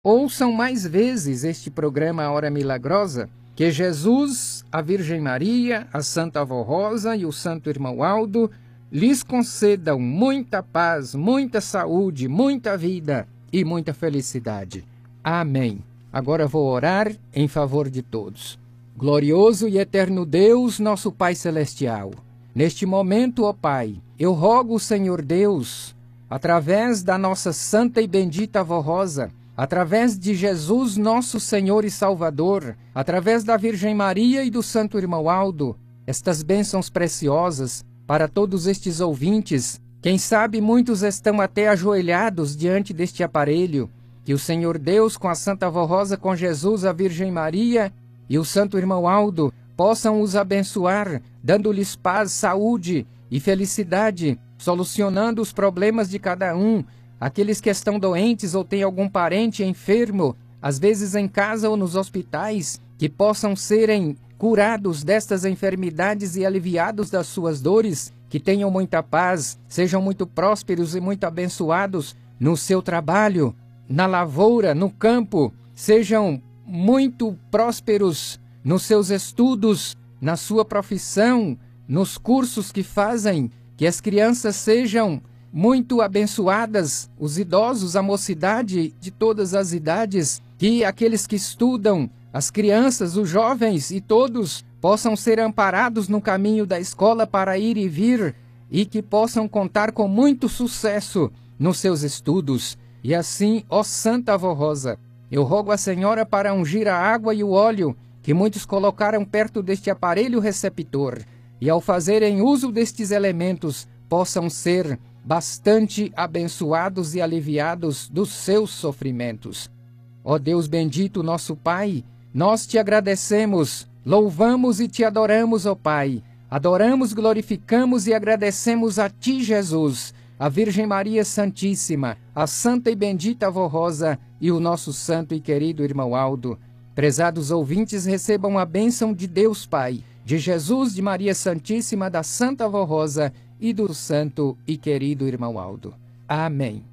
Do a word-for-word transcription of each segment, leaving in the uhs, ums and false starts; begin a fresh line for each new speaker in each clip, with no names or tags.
Ouçam mais vezes este programa A Hora Milagrosa, que Jesus, a Virgem Maria, a Santa Avó Rosa e o Santo Irmão Aldo lhes concedam muita paz, muita saúde, muita vida e muita felicidade. Amém. Agora vou orar em favor de todos. Glorioso e eterno Deus, nosso Pai Celestial, neste momento, ó Pai, eu rogo, Senhor Deus, através da nossa santa e bendita Avó Rosa, através de Jesus, nosso Senhor e Salvador, através da Virgem Maria e do Santo Irmão Aldo, estas bênçãos preciosas para todos estes ouvintes. Quem sabe muitos estão até ajoelhados diante deste aparelho. Que o Senhor Deus, com a Santa Avó Rosa, com Jesus, a Virgem Maria e o Santo Irmão Aldo, possam os abençoar, dando-lhes paz, saúde e felicidade, solucionando os problemas de cada um. Aqueles que estão doentes ou têm algum parente enfermo, às vezes em casa ou nos hospitais, que possam serem curados destas enfermidades e aliviados das suas dores, que tenham muita paz, sejam muito prósperos e muito abençoados no seu trabalho, na lavoura, no campo, sejam muito prósperos nos seus estudos, na sua profissão, nos cursos que fazem, que as crianças sejam muito abençoadas, os idosos, a mocidade de todas as idades, que aqueles que estudam, as crianças, os jovens e todos possam ser amparados no caminho da escola para ir e vir e que possam contar com muito sucesso nos seus estudos. E assim, ó Santa Avó Rosa, eu rogo a Senhora para ungir a água e o óleo que muitos colocaram perto deste aparelho receptor e ao fazerem uso destes elementos possam ser bastante abençoados e aliviados dos seus sofrimentos. Ó Deus bendito, nosso Pai, nós te agradecemos, louvamos e te adoramos, ó Pai. Adoramos, glorificamos e agradecemos a ti, Jesus, a Virgem Maria Santíssima, a Santa e Bendita Avó Rosa e o nosso santo e querido Irmão Aldo. Prezados ouvintes, recebam a bênção de Deus Pai, de Jesus, de Maria Santíssima, da Santa Avó Rosa e do santo e querido Irmão Aldo. Amém.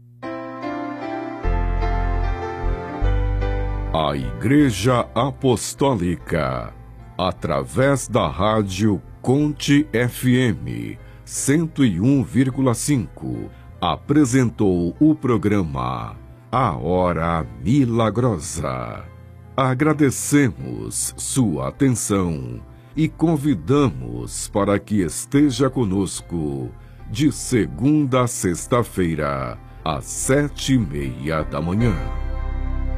A Igreja Apostólica, através da rádio Conte F M cento e um vírgula cinco, apresentou o programa A Hora Milagrosa. Agradecemos sua atenção e convidamos para que esteja conosco de segunda a sexta-feira, às sete e meia da manhã.